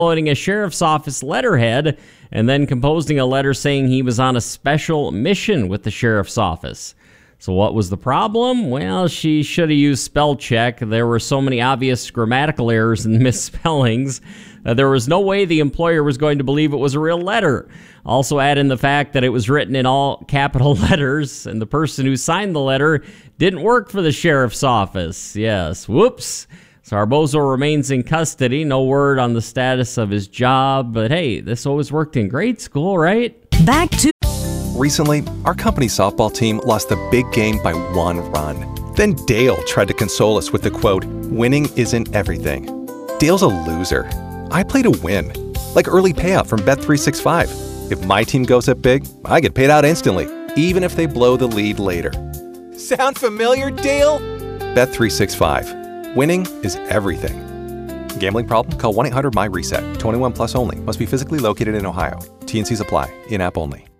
uploading a sheriff's office letterhead and then composing a letter saying he was on a special mission with the sheriff's office. So what was the problem? Well, she should have used spell check. There were so many obvious grammatical errors and misspellings. There was no way the employer was going to believe it was a real letter. Also add in the fact that it was written in all capital letters, and the person who signed the letter didn't work for the sheriff's office. Yes, whoops. So our bozo remains in custody. No word on the status of his job. But hey, this always worked in grade school, right? Back to... Recently, our company's softball team lost the big game by 1 run. Then Dale tried to console us with the quote, "Winning isn't everything." Dale's a loser. I play to win, like early payout from Bet365. If my team goes up big, I get paid out instantly, even if they blow the lead later. Sound familiar, Dale? Bet365. Winning is everything. Gambling problem? Call 1-800-MY-RESET. 21 plus only. Must be physically located in Ohio. T&Cs apply. In-app only.